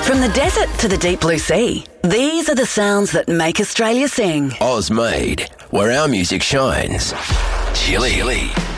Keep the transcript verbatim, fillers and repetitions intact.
From the desert to the deep blue sea, these are the sounds that make Australia sing. Oz Made, where our music shines. Chili. Chili.